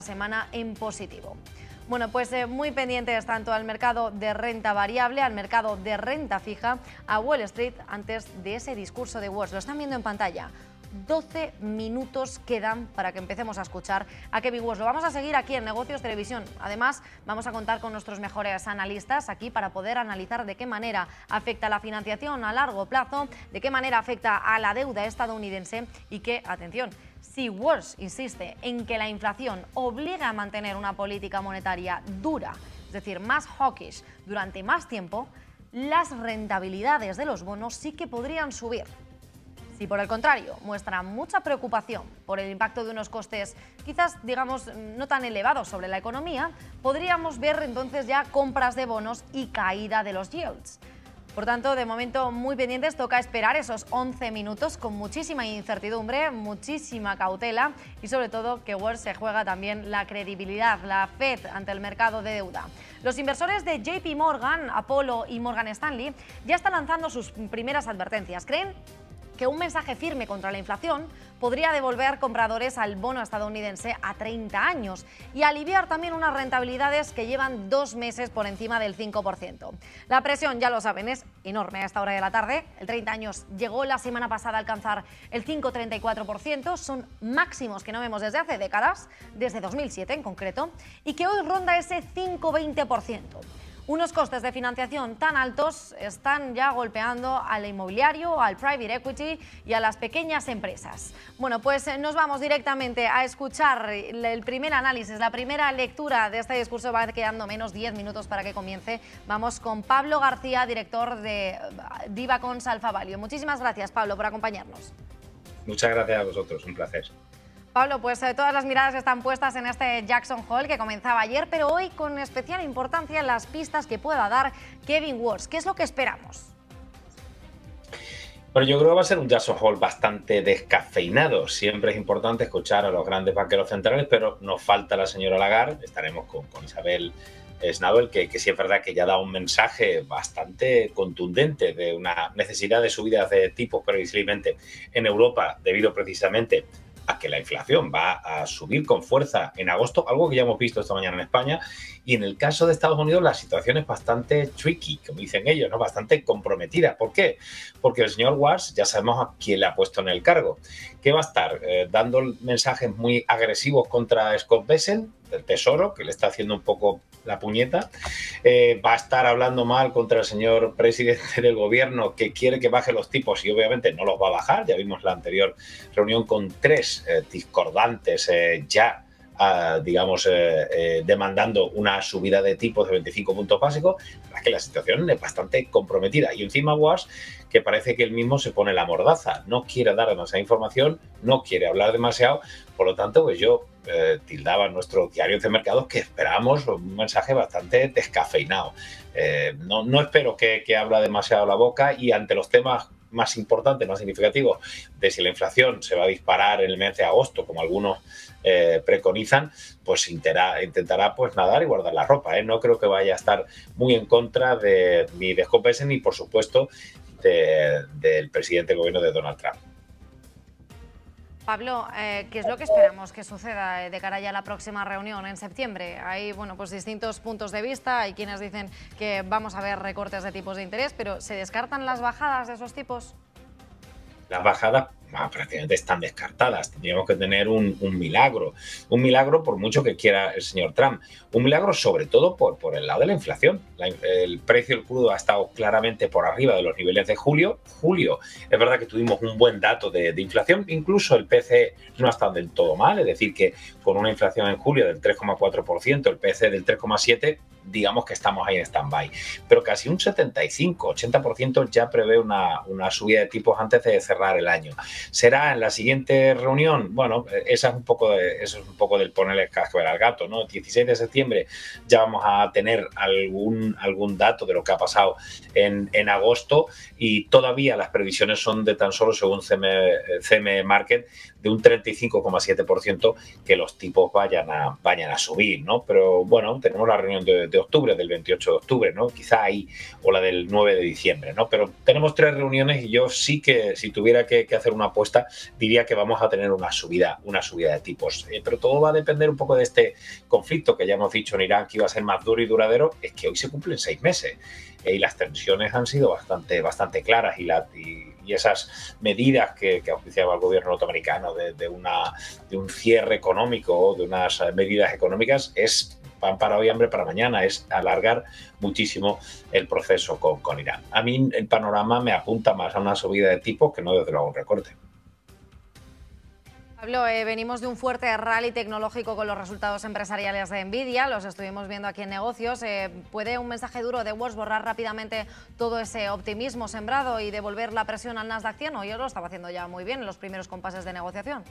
semana en positivo. Bueno, pues muy pendientes tanto al mercado de renta variable, al mercado de renta fija, a Wall Street antes de ese discurso de Wall. Lo están viendo en pantalla. 12 minutos quedan para que empecemos a escuchar a Kevin Watts. Lo vamos a seguir aquí en Negocios Televisión. Además, vamos a contar con nuestros mejores analistas aquí para poder analizar de qué manera afecta la financiación a largo plazo, de qué manera afecta a la deuda estadounidense y que, atención, si Watts insiste en que la inflación obliga a mantener una política monetaria dura, es decir, más hawkish durante más tiempo, las rentabilidades de los bonos sí que podrían subir. Si por el contrario muestra mucha preocupación por el impacto de unos costes quizás, digamos, no tan elevados sobre la economía, podríamos ver entonces ya compras de bonos y caída de los yields. Por tanto, de momento muy pendientes, toca esperar esos 11 minutos con muchísima incertidumbre, muchísima cautela y sobre todo que Wall se juega también la credibilidad, la Fed ante el mercado de deuda. Los inversores de JP Morgan, Apollo y Morgan Stanley ya están lanzando sus primeras advertencias. Creen que un mensaje firme contra la inflación podría devolver compradores al bono estadounidense a 30 años y aliviar también unas rentabilidades que llevan 2 meses por encima del 5%. La presión, ya lo saben, es enorme a esta hora de la tarde. El 30 años llegó la semana pasada a alcanzar el 5,34%, son máximos que no vemos desde hace décadas, desde 2007 en concreto, y que hoy ronda ese 5,20%. Unos costes de financiación tan altos están ya golpeando al inmobiliario, al private equity y a las pequeñas empresas. Bueno, pues nos vamos directamente a escuchar el primer análisis, la primera lectura de este discurso. Va quedando menos 10 minutos para que comience. Vamos con Pablo García, director de Divacons Alpha Value. Muchísimas gracias, Pablo, por acompañarnos. Muchas gracias a vosotros, un placer. Pablo, pues todas las miradas están puestas en este Jackson Hole que comenzaba ayer, pero hoy con especial importancia las pistas que pueda dar Kevin Watts. ¿Qué es lo que esperamos? Bueno, yo creo que va a ser un Jackson Hole bastante descafeinado. Siempre es importante escuchar a los grandes banqueros centrales, pero nos falta la señora Lagarde. Estaremos con Isabel Schnabel, que sí es verdad que ya da un mensaje bastante contundente de una necesidad de subidas de tipos previsiblemente en Europa, debido precisamente a que la inflación va a subir con fuerza en agosto, algo que ya hemos visto esta mañana en España, y en el caso de Estados Unidos la situación es bastante tricky, como dicen ellos, ¿no? Bastante comprometida. ¿Por qué? Porque el señor Watts ya sabemos a quién le ha puesto en el cargo, que va a estar dando mensajes muy agresivos contra Scott Bessent, del Tesoro, que le está haciendo un poco la puñeta, va a estar hablando mal contra el señor presidente del gobierno, que quiere que baje los tipos y obviamente no los va a bajar. Ya vimos la anterior reunión con 3 discordantes ya digamos, demandando una subida de tipos de 25 puntos básicos. La verdad es que la situación es bastante comprometida. Y encima Watts, que parece que él mismo se pone la mordaza, no quiere dar demasiada información, no quiere hablar demasiado. Por lo tanto, pues yo tildaba en nuestro diario de mercados que esperamos un mensaje bastante descafeinado. No espero que abra demasiado la boca, y ante los temas más importantes, más significativos, de si la inflación se va a disparar en el mes de agosto, como algunos preconizan, pues intentará pues nadar y guardar la ropa. No creo que vaya a estar muy en contra ni de Scott Bessent ni, por supuesto, del presidente del gobierno de Donald Trump. Pablo, ¿qué es lo que esperamos que suceda de cara ya a la próxima reunión en septiembre? Hay, bueno, pues distintos puntos de vista. Hay quienes dicen que vamos a ver recortes de tipos de interés, pero ¿se descartan las bajadas de esos tipos? Las bajadas prácticamente están descartadas. Tendríamos que tener un milagro. Un milagro por mucho que quiera el señor Trump. Un milagro sobre todo por el lado de la inflación. El precio del crudo ha estado claramente por arriba de los niveles de julio. Es verdad que tuvimos un buen dato de inflación. Incluso el PCE no ha estado del todo mal. Es decir, que con una inflación en julio del 3,4%, el PCE del 3,7%, digamos que estamos ahí en stand-by. Pero casi un 75-80% ya prevé una subida de tipos antes de cerrar el año. ¿Será en la siguiente reunión? Bueno, eso es un poco del ponerle cascabel al gato, ¿no? El 16 de septiembre ya vamos a tener algún dato de lo que ha pasado en agosto, y todavía las previsiones son de tan solo, según CME Market, de un 35,7% que los tipos vayan a subir, ¿no? Pero bueno, tenemos la reunión de octubre, del 28 de octubre, ¿no? Quizá ahí, o la del 9 de diciembre, ¿no? Pero tenemos 3 reuniones y yo sí que, si tuviera que hacer una apuesta, diría que vamos a tener una subida de tipos. Pero todo va a depender un poco de este conflicto que ya hemos dicho en Irán que iba a ser más duro y duradero. Es que hoy se cumplen 6 meses y las tensiones han sido bastante claras y esas medidas que auspiciaba el gobierno norteamericano de un cierre económico, de unas medidas económicas, es pan para hoy, hambre para mañana, es alargar muchísimo el proceso con Irán. A mí el panorama me apunta más a una subida de tipos que no desde luego un recorte. Pablo, venimos de un fuerte rally tecnológico con los resultados empresariales de Nvidia, los estuvimos viendo aquí en negocios. ¿Puede un mensaje duro de Wall borrar rápidamente todo ese optimismo sembrado y devolver la presión al Nasdaq 100? O yo lo estaba haciendo ya muy bien en los primeros compases de negociación.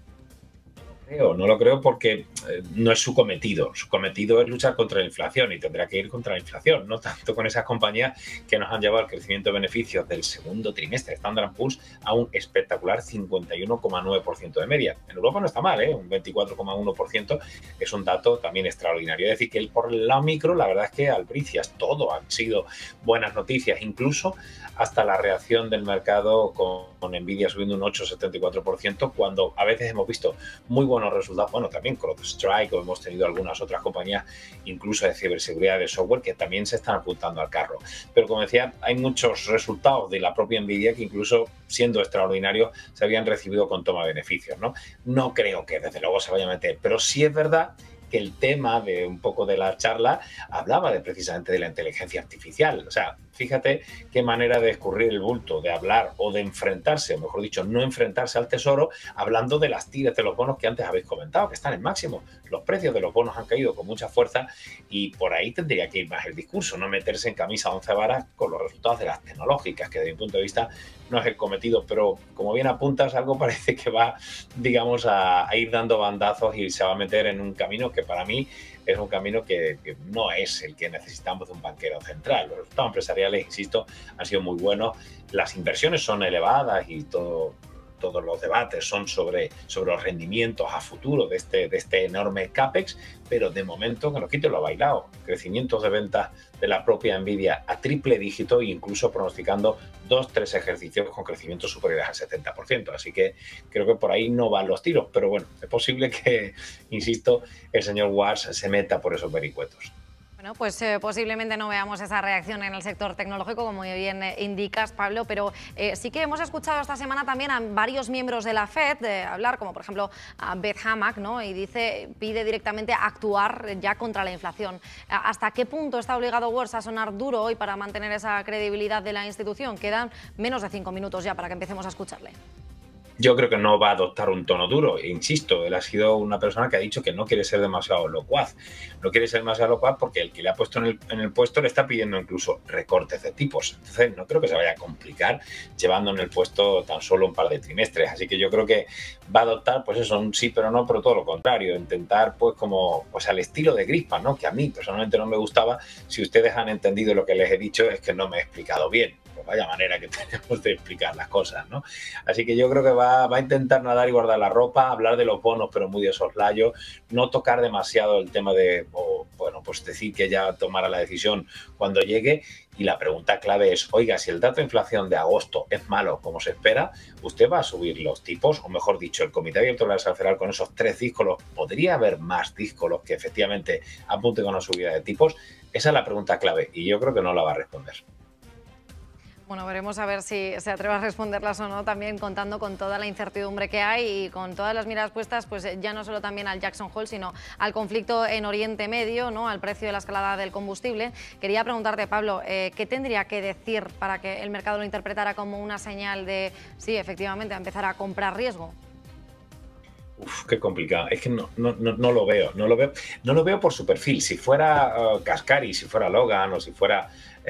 No lo creo porque no es su cometido. Su cometido es luchar contra la inflación y tendrá que ir contra la inflación, no tanto con esas compañías que nos han llevado al crecimiento de beneficios del segundo trimestre. Standard & Poor's a un espectacular 51,9% de media. En Europa no está mal, un 24,1% es un dato también extraordinario. Es decir, que por el lado micro, la verdad es que albricias, todo han sido buenas noticias, incluso hasta la reacción del mercado con Nvidia subiendo un 8,74%, cuando a veces hemos visto muy buenos resultados, bueno, también CrowdStrike, o hemos tenido algunas otras compañías, incluso de ciberseguridad de software, que también se están apuntando al carro. Pero como decía, hay muchos resultados de la propia Nvidia que incluso siendo extraordinarios se habían recibido con toma de beneficios, ¿no? No creo que desde luego se vaya a meter, pero sí es verdad que el tema de un poco de la charla hablaba precisamente de la inteligencia artificial. O sea, fíjate qué manera de escurrir el bulto, de hablar o de enfrentarse, o mejor dicho, no enfrentarse al tesoro, hablando de las tiras de los bonos que antes habéis comentado, que están en máximo. Los precios de los bonos han caído con mucha fuerza y por ahí tendría que ir más el discurso, no meterse en camisa 11 varas con los resultados de las tecnológicas, que desde mi punto de vista no es el cometido, pero como bien apuntas, algo parece que va, digamos, a ir dando bandazos y se va a meter en un camino que para mí es un camino que no es el que necesitamos de un banquero central. Los resultados empresariales, insisto, han sido muy buenos, las inversiones son elevadas y todos los debates son sobre los rendimientos a futuro de este enorme CAPEX, pero de momento, que nos quite lo bailado, crecimientos de ventas de la propia Nvidia a triple dígito e incluso pronosticando 2-3 ejercicios con crecimientos superiores al 70%. Así que creo que por ahí no van los tiros, pero bueno, es posible que, insisto, el señor Watts se meta por esos vericuetos. Bueno, pues posiblemente no veamos esa reacción en el sector tecnológico, como bien indicas, Pablo, pero sí que hemos escuchado esta semana también a varios miembros de la FED hablar, como por ejemplo a Beth Hammack, ¿no? Y pide directamente actuar ya contra la inflación. ¿Hasta qué punto está obligado Wall a sonar duro hoy para mantener esa credibilidad de la institución? Quedan menos de 5 minutos ya para que empecemos a escucharle. Yo creo que no va a adoptar un tono duro. Insisto, él ha sido una persona que ha dicho que no quiere ser demasiado locuaz. No quiere ser demasiado locuaz porque el que le ha puesto en el puesto le está pidiendo incluso recortes de tipos. Entonces, no creo que se vaya a complicar llevando en el puesto tan solo un par de trimestres. Así que yo creo que va a adoptar, pues eso, un sí pero no, pero todo lo contrario. Intentar, pues como pues al estilo de Greenspan, ¿no? Que a mí personalmente no me gustaba. Si ustedes han entendido lo que les he dicho, es que no me he explicado bien. Pues vaya manera que tenemos de explicar las cosas, ¿no? Así que yo creo que va a intentar nadar y guardar la ropa, hablar de los bonos, pero muy de soslayo, no tocar demasiado el tema de, bueno, pues decir que ya tomará la decisión cuando llegue. Y la pregunta clave es, oiga, si el dato de inflación de agosto es malo como se espera, ¿usted va a subir los tipos? O mejor dicho, el Comité Abierto de la Reserva Federal con esos 3 díscolos, ¿podría haber más díscolos que efectivamente apunten a una subida de tipos? Esa es la pregunta clave y yo creo que no la va a responder. Bueno, veremos a ver si se atreve a responderlas o no, también contando con toda la incertidumbre que hay y con todas las miradas puestas, pues ya no solo también al Jackson Hole, sino al conflicto en Oriente Medio, ¿no? Al precio de la escalada del combustible. Quería preguntarte, Pablo, ¿qué tendría que decir para que el mercado lo interpretara como una señal de, sí, efectivamente, a empezar a comprar riesgo? Uf, qué complicado. Es que no lo veo. No lo veo por su perfil. Si fuera Kaspari, si fuera Logan o si fuera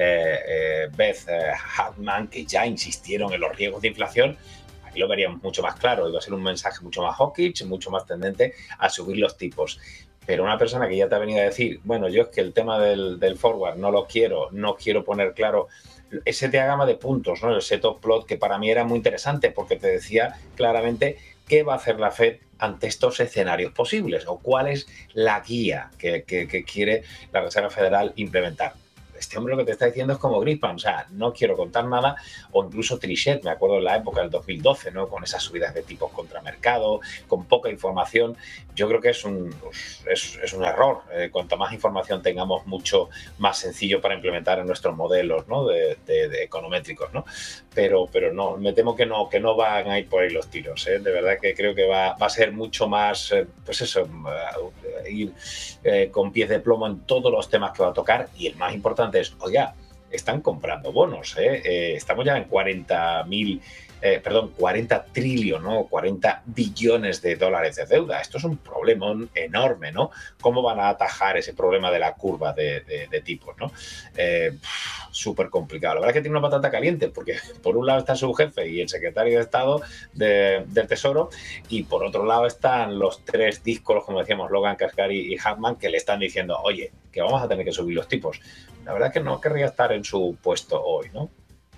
Beth Hartman, que ya insistieron en los riesgos de inflación, aquí lo veríamos mucho más claro. Iba a ser un mensaje mucho más hawkish, mucho más tendente a subir los tipos. Pero una persona que ya te ha venido a decir, bueno, yo es que el tema del forward no quiero poner claro ese diagrama de puntos, ¿no? El set of plot, que para mí era muy interesante porque te decía claramente ¿qué va a hacer la Fed ante estos escenarios posibles? ¿O cuál es la guía que quiere la Reserva Federal implementar? Este hombre lo que te está diciendo es como Greenspan, o sea, no quiero contar nada, o incluso Trichet, me acuerdo en la época del 2012, ¿no? Con esas subidas de tipos contra mercado, con poca información. Yo creo que es un error. Cuanto más información tengamos, mucho más sencillo para implementar en nuestros modelos, ¿no? de econométricos, ¿no? Pero no, me temo que no van a ir por ahí los tiros, ¿eh? De verdad que creo que va a ser mucho más, pues eso, ir con pies de plomo en todos los temas que va a tocar, y el más importante es, oiga, están comprando bonos, estamos ya en 40 trillones, ¿no? 40 billones de dólares de deuda. Esto es un problema enorme, ¿no? ¿Cómo van a atajar ese problema de la curva de tipos, ¿no? Súper complicado. La verdad es que tiene una patata caliente, porque por un lado está su jefe y el secretario de Estado del Tesoro, y por otro lado están los tres díscolos, como decíamos, Logan, Kashkari y Hartman, que le están diciendo, oye, que vamos a tener que subir los tipos. La verdad es que no querría estar en su puesto hoy, ¿no?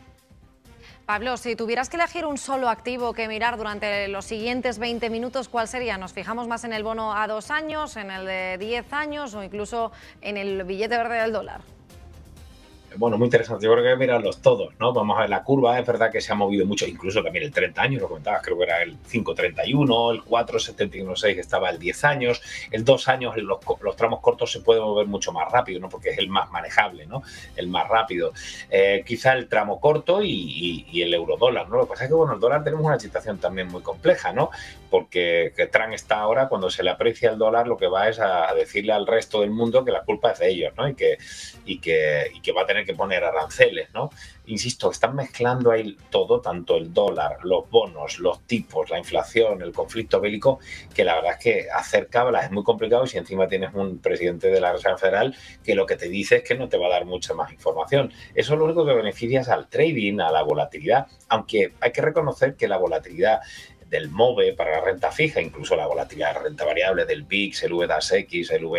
Pablo, si tuvieras que elegir un solo activo que mirar durante los siguientes 20 minutos, ¿cuál sería? ¿Nos fijamos más en el bono a 2 años, en el de 10 años o incluso en el billete verde del dólar? Bueno, muy interesante. Yo creo que hay que mirarlos todos, ¿no? Vamos a ver la curva. Es verdad que se ha movido mucho, incluso también el 30 años, lo comentabas, creo que era el 5,31, el 4,71,6 que estaba el 10 años, el 2 años, los tramos cortos se pueden mover mucho más rápido, ¿no? Porque es el más manejable, ¿no? El más rápido. Quizá el tramo corto y el eurodólar, ¿no? Lo que pasa es que, bueno, el dólar tenemos una situación también muy compleja, ¿no? Porque Trump está ahora, cuando se le aprecia el dólar, lo que va es a decirle al resto del mundo que la culpa es de ellos, ¿no? Y que va a tener que poner aranceles, ¿no? Insisto, están mezclando ahí todo, tanto el dólar, los bonos, los tipos, la inflación, el conflicto bélico, que la verdad es que hacer cábalas es muy complicado, y si encima tienes un presidente de la Reserva Federal que lo que te dice es que no te va a dar mucha más información. Eso lo único que beneficia es al trading, a la volatilidad, aunque hay que reconocer que la volatilidad del MOVE para la renta fija, incluso la volatilidad de la renta variable del VIX, el VDAX-X, el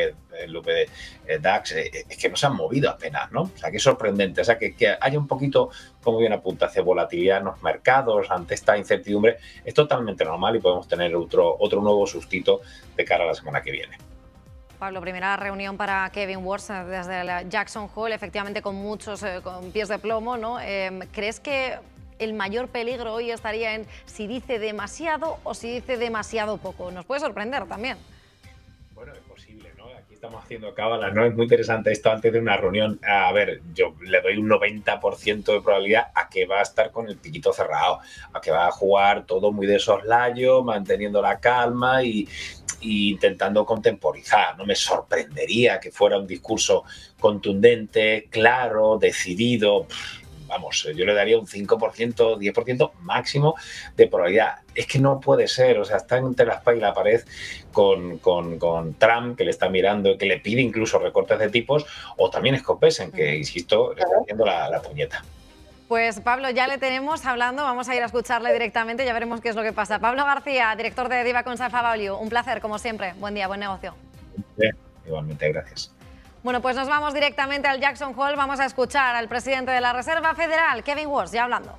VDAX, es que no se han movido apenas, ¿no? O sea, que es sorprendente. O sea, que haya un poquito, como bien apunta, de volatilidad en los mercados ante esta incertidumbre es totalmente normal, y podemos tener otro nuevo sustito de cara a la semana que viene. Pablo, primera reunión para Kevin Warsh desde la Jackson Hole, efectivamente con muchos con pies de plomo, ¿no? ¿Crees que el mayor peligro hoy estaría en si dice demasiado o si dice demasiado poco? Nos puede sorprender también. Bueno, es posible, ¿no? Aquí estamos haciendo cábalas, ¿no? Es muy interesante esto antes de una reunión. A ver, yo le doy un 90% de probabilidad a que va a estar con el piquito cerrado, a que va a jugar todo muy de soslayo, manteniendo la calma y intentando contemporizar. No me sorprendería que fuera un discurso contundente, claro, decidido. Vamos, yo le daría un 5%, 10% máximo de probabilidad. Es que no puede ser, o sea, está entre la espada y la pared con Trump, que le está mirando, que le pide incluso recortes de tipos, o también Scott Bessent, que, insisto, le está haciendo la puñeta. Pues Pablo, ya le tenemos hablando, vamos a ir a escucharle directamente, ya veremos qué es lo que pasa. Pablo García, director de Diva Consalfa Value, un placer, como siempre. Buen día, buen negocio. Igualmente, gracias. Bueno, pues nos vamos directamente al Jackson Hole. Vamos a escuchar al presidente de la Reserva Federal, Kevin Warsh, ya hablando.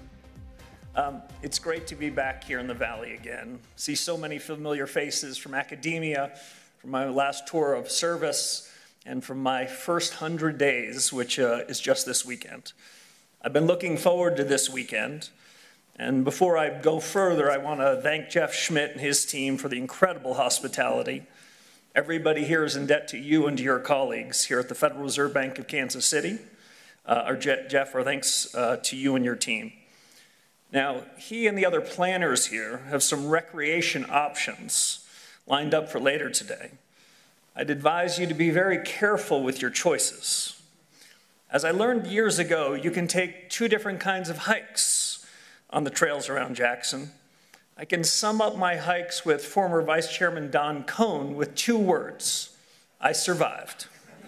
It's great to be back here in the Valley again. See so many familiar faces from academia, from my last tour of service, and from my first 100 days, which is just this weekend. I've been looking forward to this weekend. And before I go further, I want to thank Jeff Schmidt and his team for the incredible hospitality. Everybody here is in debt to you and to your colleagues here at the Federal Reserve Bank of Kansas City. Jeff, our thanks to you and your team. Now, he and the other planners here have some recreation options lined up for later today. I'd advise you to be very careful with your choices. As I learned years ago, you can take two different kinds of hikes on the trails around Jackson. I can sum up my hikes with former Vice Chairman Don Cohn with 2 words: I survived.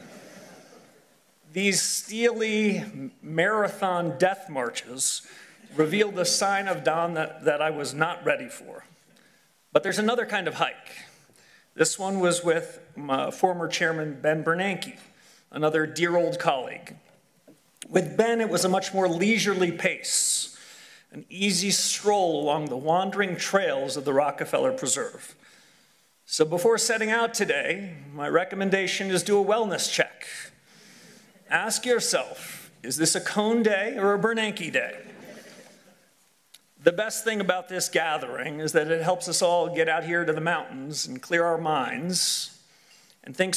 These steely marathon death marches revealed a sign of Don that I was not ready for. But there's another kind of hike. This one was with my former Chairman Ben Bernanke, another dear old colleague. With Ben, it was a much more leisurely pace. an easy stroll along the wandering trails of the Rockefeller Preserve. So before setting out today, my recommendation is do a wellness check. Ask yourself, is this a Cone day or a Bernanke day? The best thing about this gathering is that it helps us all get out here to the mountains and clear our minds and think